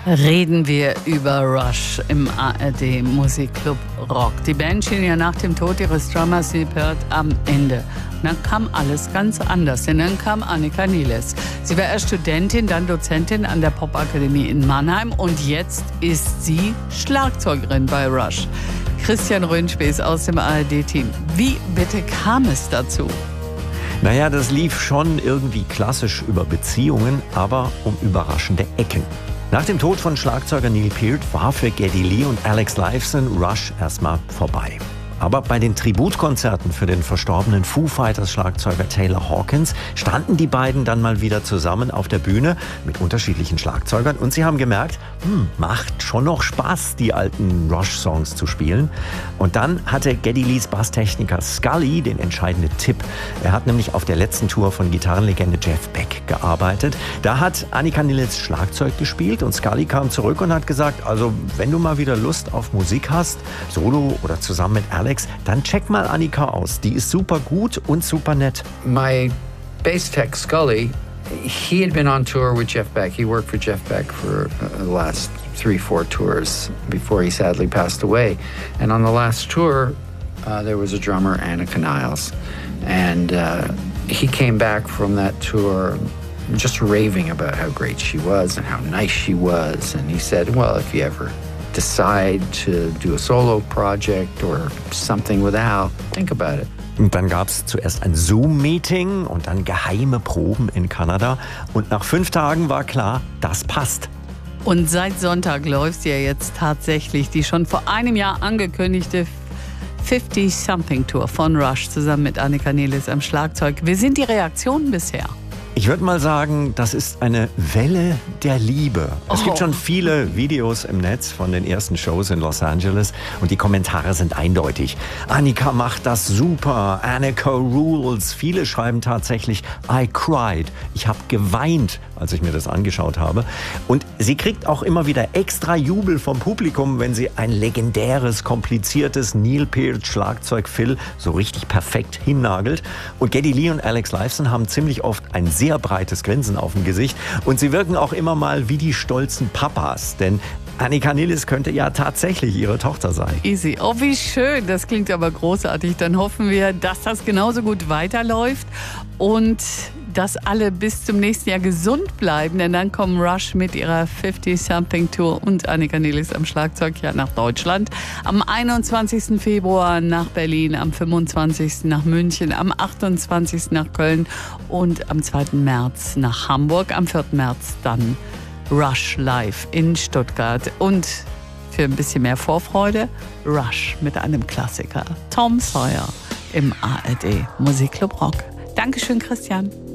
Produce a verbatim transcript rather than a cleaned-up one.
Reden wir über Rush im A R D Musikclub Rock. Die Band schien ja nach dem Tod ihres Drummers Neil Peart am Ende. Und dann kam alles ganz anders, denn dann kam Annika Niles. Sie war erst Studentin, dann Dozentin an der Popakademie in Mannheim und jetzt ist sie Schlagzeugerin bei Rush. Christian Röhnspäß aus dem A R D-Team. Wie bitte kam es dazu? Naja, das lief schon irgendwie klassisch über Beziehungen, aber um überraschende Ecken. Nach dem Tod von Schlagzeuger Neil Peart war für Geddy Lee und Alex Lifeson Rush erstmal vorbei. Aber bei den Tributkonzerten für den verstorbenen Foo Fighters Schlagzeuger Taylor Hawkins standen die beiden dann mal wieder zusammen auf der Bühne mit unterschiedlichen Schlagzeugern und sie haben gemerkt, hm, macht schon noch Spaß, die alten Rush-Songs zu spielen. Und dann hatte Geddy Lees Basstechniker Scully den entscheidenden Tipp. Er hat nämlich auf der letzten Tour von Gitarrenlegende Jeff Beck gearbeitet. Da hat Annika Niles Schlagzeug gespielt und Scully kam zurück und hat gesagt, also wenn du mal wieder Lust auf Musik hast, solo oder zusammen mit Alex, dann check mal Annika aus. Die ist super gut und super nett. My bass tech Scully, he had been on tour with Jeff Beck. He worked for Jeff Beck for uh, the last three, four tours before he sadly passed away. And on the last tour, uh, there was a drummer, Annika Niles. And uh, he came back from that tour just raving about how great she was and how nice she was. And he said, well, if you ever decide to do a solo project or something with Al, think about it. Und dann gab es zuerst ein Zoom-Meeting und dann geheime Proben in Kanada. Und nach fünf Tagen war klar, das passt. Und seit Sonntag läuft ja jetzt tatsächlich die schon vor einem Jahr angekündigte fifty-Something-Tour von Rush zusammen mit Annika Niles am Schlagzeug. Wie sind die Reaktionen bisher? Ich würde mal sagen, das ist eine Welle der Liebe. Es Oh. gibt schon viele Videos im Netz von den ersten Shows in Los Angeles und die Kommentare sind eindeutig. Annika macht das super, Annika rules. Viele schreiben tatsächlich, I cried. Ich habe geweint, als ich mir das angeschaut habe. Und sie kriegt auch immer wieder extra Jubel vom Publikum, wenn sie ein legendäres, kompliziertes Neil Peart Schlagzeug Fill so richtig perfekt hinnagelt. Und Geddy Lee und Alex Lifeson haben ziemlich oft ein sehr breites Grinsen auf dem Gesicht und sie wirken auch immer mal wie die stolzen Papas, denn Annika Niles könnte ja tatsächlich ihre Tochter sein. Easy. Oh, wie schön. Das klingt aber großartig. Dann hoffen wir, dass das genauso gut weiterläuft und dass alle bis zum nächsten Jahr gesund bleiben, denn dann kommen Rush mit ihrer fifty-Something-Tour und Annika Niles am Schlagzeug ja nach Deutschland. Am einundzwanzigsten Februar nach Berlin, am fünfundzwanzigsten nach München, am achtundzwanzigsten nach Köln und am zweiten März nach Hamburg. Am vierten März dann Rush live in Stuttgart. Und für ein bisschen mehr Vorfreude, Rush mit einem Klassiker. Tom Sawyer im A R D Musikclub Rock. Dankeschön, Christian.